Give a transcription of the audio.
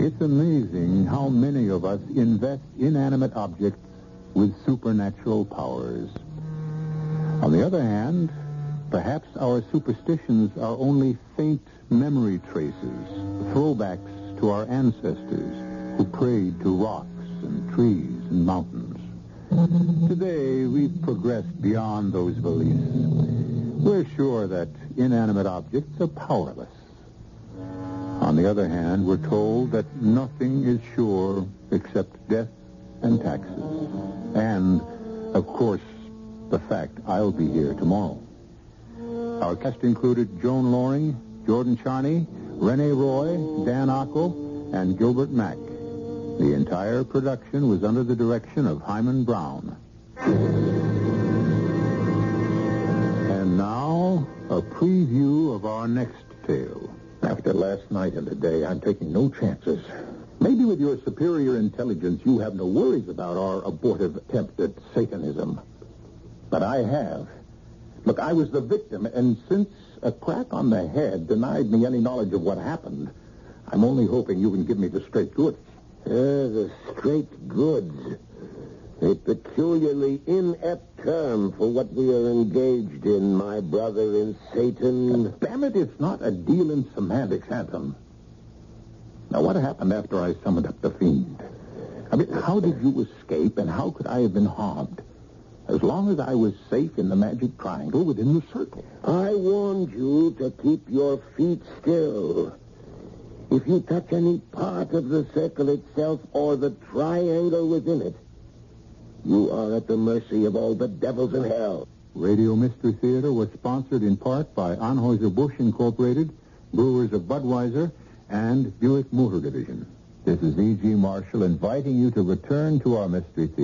It's amazing how many of us invest inanimate objects with supernatural powers. On the other hand, perhaps our superstitions are only faint memory traces, throwbacks to our ancestors who prayed to rocks and trees and mountains. Today, we've progressed beyond those beliefs. We're sure that inanimate objects are powerless. On the other hand, we're told that nothing is sure except death and taxes. And, of course, the fact I'll be here tomorrow. Our cast included Joan Loring, Jordan Charney, Renee Roy, Dan Ockel, and Gilbert Mack. The entire production was under the direction of Hyman Brown. And now, a preview of our next tale. After last night and today, I'm taking no chances. Maybe with your superior intelligence, you have no worries about our abortive attempt at Satanism. But I have. Look, I was the victim, and since a crack on the head denied me any knowledge of what happened, I'm only hoping you can give me the straight goods. The straight goods. A peculiarly inept term for what we are engaged in, my brother in Satan. Damn it, it's not a deal in semantics, Anthem. Now, what happened after I summoned up the fiend? I mean, how did you escape, and how could I have been harmed? As long as I was safe in the magic triangle within the circle. I warned you to keep your feet still. If you touch any part of the circle itself or the triangle within it, you are at the mercy of all the devils in hell. Radio Mystery Theater was sponsored in part by Anheuser-Busch Incorporated, Brewers of Budweiser, and Buick Motor Division. This is E.G. Marshall inviting you to return to our Mystery Theater.